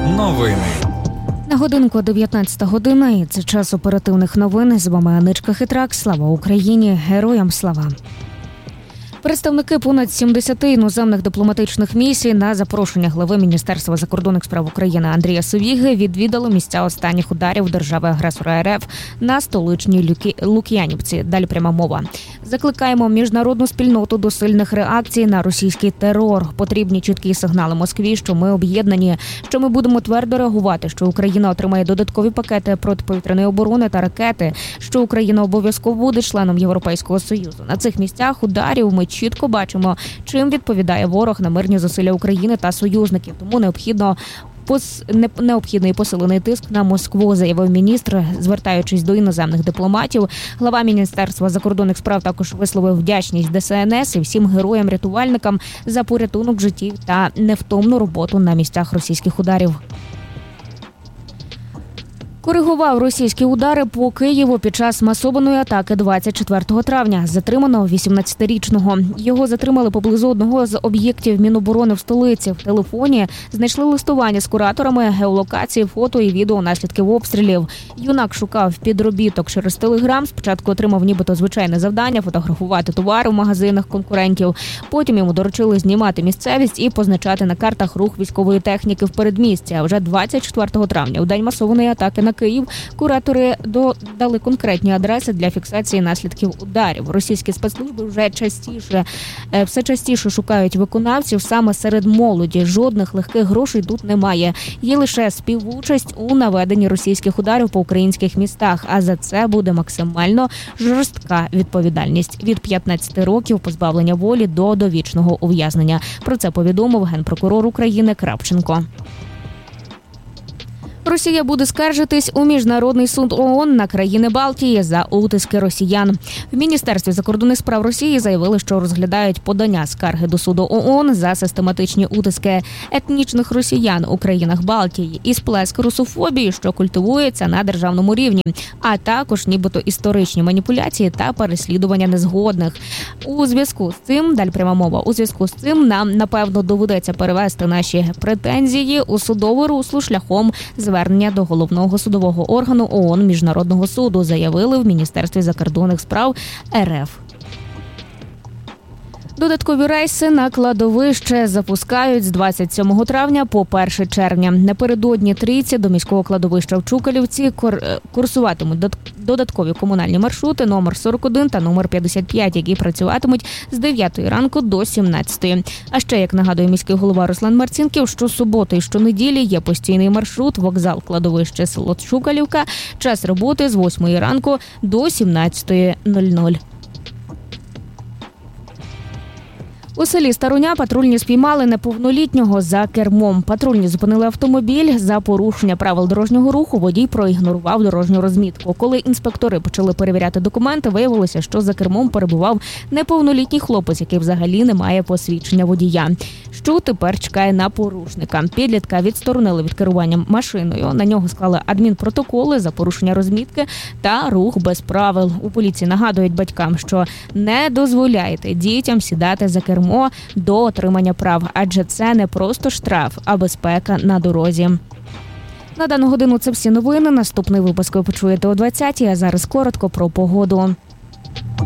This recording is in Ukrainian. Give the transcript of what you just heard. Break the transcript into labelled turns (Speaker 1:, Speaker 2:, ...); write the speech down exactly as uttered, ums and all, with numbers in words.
Speaker 1: Новини.
Speaker 2: На годинку дев'ятнадцята година, і це час оперативних новин. З вами Аничка Хитрак. Слава Україні! Героям слава! Представники понад сімдесяти іноземних дипломатичних місій на запрошення глави Міністерства закордонних справ України Андрія Севіги відвідали місця останніх ударів держави-агресора РФ на столичній Лук'янівці. Далі пряма мова. Закликаємо міжнародну спільноту до сильних реакцій на російський терор. Потрібні чіткі сигнали Москві, що ми об'єднані, що ми будемо твердо реагувати, що Україна отримає додаткові пакети протиповітряної оборони та ракети, що Україна обов'язково буде членом Європейського Союзу. На цих місцях ударів ми чітко бачимо, чим відповідає ворог на мирні зусилля України та союзників. Тому необхідно Пос... необхідний посилений тиск на Москву, заявив міністр, звертаючись до іноземних дипломатів. Глава Міністерства закордонних справ також висловив вдячність Де Ес Ен Ес і всім героям-рятувальникам за порятунок життів та невтомну роботу на місцях російських ударів. Коригував російські удари по Києву під час масованої атаки двадцять четвертого травня. Затримано вісімнадцятирічного. Його затримали поблизу одного з об'єктів Міноборони в столиці. В телефоні знайшли листування з кураторами, геолокації, фото і відео наслідків обстрілів. Юнак шукав підробіток через Телеграм. Спочатку отримав нібито звичайне завдання – фотографувати товари в магазинах конкурентів. Потім йому доручили знімати місцевість і позначати на картах рух військової техніки в передмісті. А вже двадцять четвертого травня, у день масованої атаки на Київ, куратори додали конкретні адреси для фіксації наслідків ударів. Російські спецслужби вже частіше, все частіше шукають виконавців саме серед молоді. Жодних легких грошей тут немає. Є лише співучасть у наведенні російських ударів по українських містах. А за це буде максимально жорстка відповідальність. Від п'ятнадцяти років позбавлення волі до довічного ув'язнення. Про це повідомив генпрокурор України Крапченко. Росія буде скаржитись у Міжнародний суд ООН на країни Балтії за утиски росіян. В Міністерстві закордонних справ Росії заявили, що розглядають подання скарги до суду ООН за систематичні утиски етнічних росіян у країнах Балтії і сплеск русофобії, що культивується на державному рівні, а також нібито історичні маніпуляції та переслідування незгодних. У зв'язку з цим, далі пряма мова, у зв'язку з цим нам, напевно, доведеться перевести наші претензії у судове русло шляхом звернення Звернення до головного судового органу ООН Міжнародного суду, заявили в Міністерстві закордонних справ РФ. Додаткові рейси на кладовище запускають з двадцять сьомого травня по перше червня. Напередодні трійці до міського кладовища в Чукалівці курсуватимуть додаткові комунальні маршрути номер сорок один та номер п'ятдесят п'ять, які працюватимуть з дев'ятої ранку до сімнадцятої. А ще, як нагадує міський голова Руслан Марцінків, щосуботи і щонеділі є постійний маршрут вокзал кладовище село Чукалівка. Час роботи з восьмої ранку до сімнадцятої нуль-нуль. У селі Старуня патрульні спіймали неповнолітнього за кермом. Патрульні зупинили автомобіль за порушення правил дорожнього руху. Водій проігнорував дорожню розмітку. Коли інспектори почали перевіряти документи, виявилося, що за кермом перебував неповнолітній хлопець, який взагалі не має посвідчення водія. Що тепер чекає на порушника? Підлітка відсторонили від керування машиною. На нього склали адмінпротоколи за порушення розмітки та рух без правил. У поліції нагадують батькам, що не дозволяйте дітям сідати за кермо до отримання прав, адже це не просто штраф, а безпека на дорозі. На дану годину це всі новини. Наступний випуск ви почуєте о двадцятій, а зараз коротко про погоду.